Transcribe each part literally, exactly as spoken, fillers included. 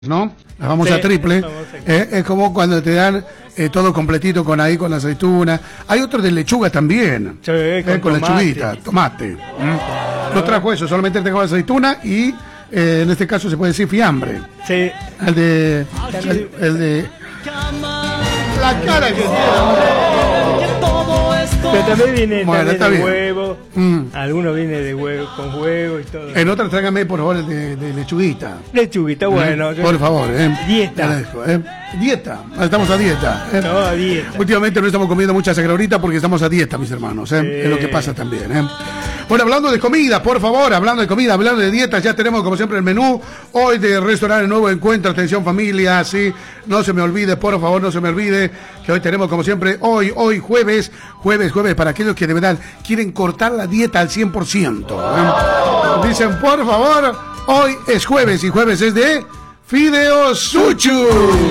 ¿no? La famosa Sí, triple. famosa. Eh, es como cuando te dan eh, todo completito con ahí, con la aceituna. Hay otro de lechuga también. Sí, eh, con con tomate. lechuguita, tomate. ¿Mm? No trajo eso, solamente trajo aceituna y eh, en este caso se puede decir fiambre. Sí. El de. El, el de. La cara que tiene. Pero también viene Bueno, también está de bien. huevo. Mm. Algunos vienen de huevo, con huevo y todo. En otra tráigame por favor el de, de lechuguita. Lechuguita, bueno. Eh, yo- Por favor, eh. Dieta. Agradezco, eh. Dieta. Estamos a dieta. eh. No, a dieta. Últimamente no estamos comiendo mucha sagrorita porque estamos a dieta, mis hermanos. ¿eh? Sí. Es lo que pasa también. ¿eh? Bueno, hablando de comida, por favor, hablando de comida, hablando de dietas, ya tenemos como siempre el menú. Hoy de restaurante Nuevo Encuentro, atención familia, sí. No se me olvide, por favor, no se me olvide que hoy tenemos como siempre, hoy, hoy jueves, jueves, jueves, para aquellos que de verdad quieren cortar la dieta al cien por ciento. ¿eh? Dicen, por favor, hoy es jueves y jueves es de Fideos Suchu.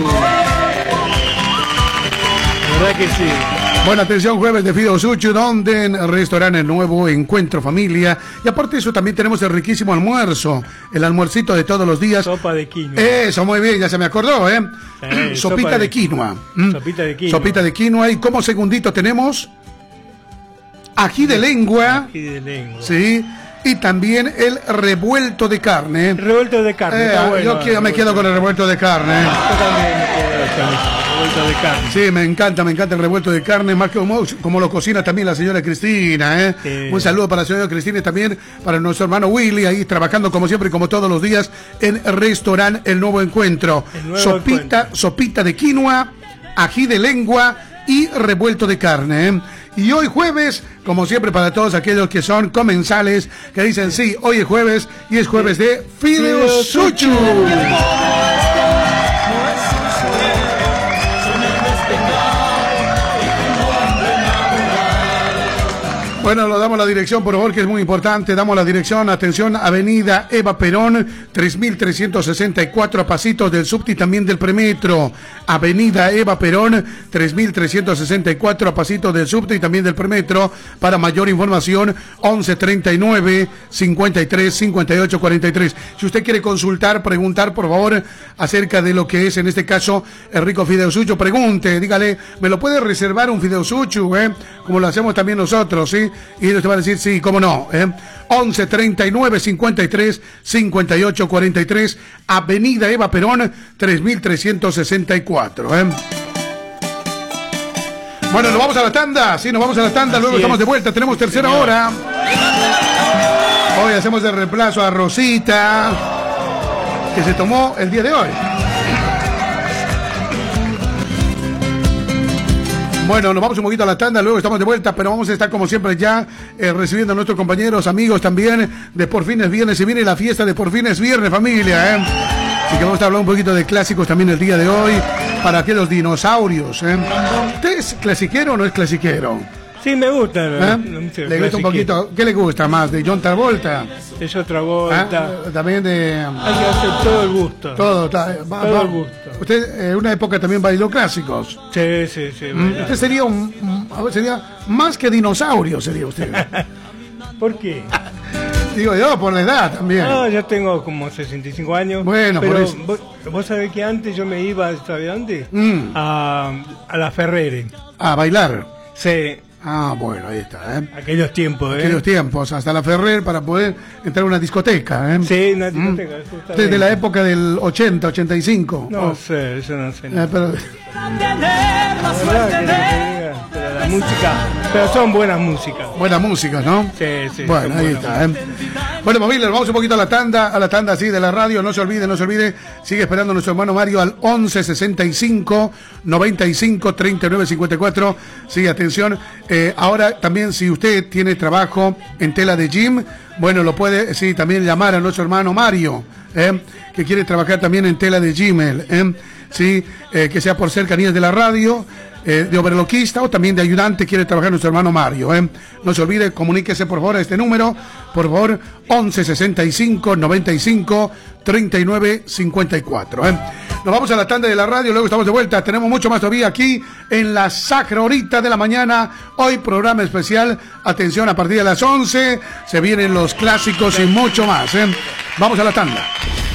¿Verdad que sí? Bueno, atención, jueves de Fideo Suchu, donde en restaurante Nuevo Encuentro Familia. Y aparte de eso, también tenemos el riquísimo almuerzo, el almuercito de todos los días. Sopa de quinoa. Eso, muy bien, ya se me acordó, ¿eh? Sí, Sopita sopa de, de- quinoa. ¿Mm? Sopita de quinoa. Sopita de quinoa. Y como segundito tenemos ají de lengua, Ají de lengua. ¿sí? Y también el revuelto de carne. Revuelto de carne. Eh, está bueno, yo que- me quedo con el revuelto de carne. Yo también me quedo con eso, revuelto de carne. Sí, me encanta, me encanta el revuelto de carne, más que como, como lo cocina también la señora Cristina, ¿eh? Sí. Un saludo para la señora Cristina y también para nuestro hermano Willy, ahí trabajando como siempre y como todos los días en restaurante El Nuevo Encuentro. El Nuevo sopita, Encuentro. sopita de quinoa, ají de lengua y revuelto de carne, ¿eh? Y hoy jueves, como siempre para todos aquellos que son comensales, que dicen sí, hoy es jueves y es jueves de Fideos Suchu. Bueno, lo damos la dirección, por favor, que es muy importante. Damos la dirección, atención, Avenida Eva Perón, tres mil trescientos sesenta y cuatro, a pasitos del subte y también del premetro. Avenida Eva Perón, tres mil trescientos sesenta y cuatro, a pasitos del subte y también del premetro. Para mayor información, once treinta y nueve, cincuenta y tres, cincuenta y ocho, cuarenta y tres. Si usted quiere consultar, preguntar, por favor, acerca de lo que es, en este caso, el rico Fideo Sucho, pregunte, dígale, ¿me lo puede reservar un Fideo Sucho, eh? Como lo hacemos también nosotros, ¿sí? Y ellos te van a decir, sí, cómo no, ¿eh? once treinta y nueve, cincuenta y tres, cincuenta y ocho, cuarenta y tres, Avenida Eva Perón, tres mil trescientos sesenta y cuatro, ¿eh? Bueno, nos vamos a la tanda, sí, nos vamos a la tanda, luego Así estamos es. de vuelta, tenemos Sí, tercera señor. hora. Hoy hacemos el reemplazo a Rosita, que se tomó el día de hoy. Bueno, nos vamos un poquito a la tanda, luego estamos de vuelta, pero vamos a estar como siempre ya eh, recibiendo a nuestros compañeros, amigos también de Por Fin es Viernes. Se viene la fiesta de Por Fin es Viernes, familia, ¿eh? Así que vamos a hablar un poquito de clásicos también el día de hoy, para aquellos dinosaurios, ¿eh? ¿Usted es clasiquero o no es clasiquero? Sí, me gusta. ¿Eh? la- la música ¿Le gusta un clásica. poquito? ¿Qué le gusta más? ¿De John Travolta? Es otra vuelta. ¿Ah? También de... Hay que hacer todo el gusto. Todo, ta- va- Todo va- el gusto. Usted en una época también bailó clásicos. Sí, sí, sí. Mm, bueno. Usted sería un, un- a ver, sería más que dinosaurio, sería usted. ¿Por qué? Digo yo, por la edad también. No, yo tengo como sesenta y cinco años. Bueno, pero por eso. Vos, vos sabés que antes yo me iba, ¿sabe dónde? Mm. A, a la Ferrere. A bailar. Sí, Ah, bueno, ahí está, ¿eh? aquellos tiempos, ¿eh? Aquellos tiempos, hasta la Ferrer para poder entrar a una discoteca, ¿eh? Sí, una Mm. discoteca, justamente. Desde la época del ochenta, ochenta y cinco. No Oh, sé, eso no sé. eh, pero, La verdad que no te diga, pero la música, pero son buenas músicas. buena música, ¿no? Sí, sí. Bueno, son ahí buenas está, ¿eh? Bueno, familia, vamos un poquito a la tanda, a la tanda así de la radio, no se olvide, no se olvide, sigue esperando nuestro hermano Mario al once sesenta y cinco, noventa y cinco, treinta y nueve, cincuenta y cuatro. Sí, atención, eh, ahora también si usted tiene trabajo en tela de gym, bueno, lo puede, sí, también llamar a nuestro hermano Mario, ¿eh? Que quiere trabajar también en tela de gym, ¿eh? Sí, eh, que sea por cercanías de la radio, eh, de overloquista o también de ayudante, quiere trabajar nuestro hermano Mario, ¿eh? No se olvide, comuníquese por favor a este número, por favor, once sesenta y cinco, noventa y cinco, treinta y nueve, cincuenta y cuatro, ¿eh? Nos vamos a la tanda de la radio, luego estamos de vuelta, tenemos mucho más todavía aquí en la Sacra Horita de la mañana, hoy programa especial, atención, a partir de las once, se vienen los clásicos y mucho más, ¿eh? Vamos a la tanda.